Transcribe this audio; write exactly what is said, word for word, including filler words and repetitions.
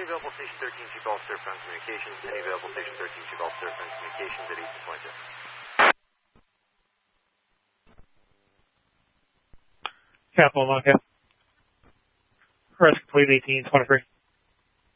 Any available station thirteen to Gulf Surf Ground Communications. Any available station thirteen to Gulf Surf Ground Communications at eighteen point two. Capital Monaco. Rest complete eighteen twenty-three.